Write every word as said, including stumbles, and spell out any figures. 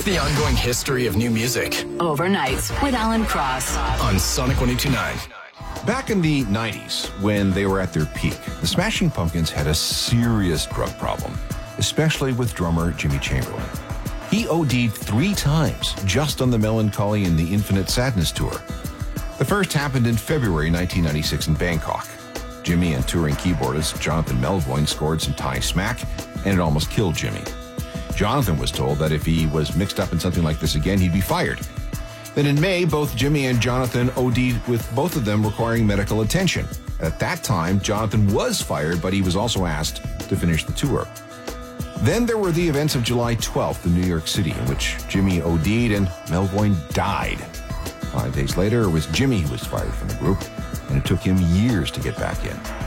the ongoing history of new music. Overnights with Alan Cross on Sonic one oh two point nine. Back in the nineties, when they were at their peak, the Smashing Pumpkins had a serious drug problem, especially with drummer Jimmy Chamberlin. He O D'd three times just on the Melancholy and the Infinite Sadness tour. The first happened in February nineteen ninety-six in Bangkok. Jimmy and touring keyboardist Jonathan Melvoin scored some Thai smack, and it almost killed Jimmy. Jonathan was told that if he was mixed up in something like this again, he'd be fired. Then in May, both Jimmy and Jonathan O D'd, with both of them requiring medical attention. At that time, Jonathan was fired, but he was also asked to finish the tour. Then there were the events of July twelfth in New York City, in which Jimmy O D'd and Melvoin died. Five days later, it was Jimmy who was fired from the group, and it took him years to get back in.